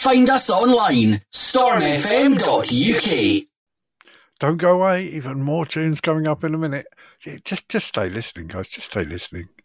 Find us online, stormfm.uk. Don't go away. Even more tunes coming up in a minute. Just stay listening, guys. Just stay listening.